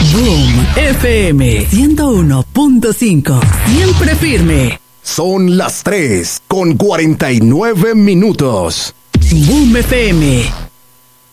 Boom FM 101.5. Siempre firme. Son las 3:49. Boom FM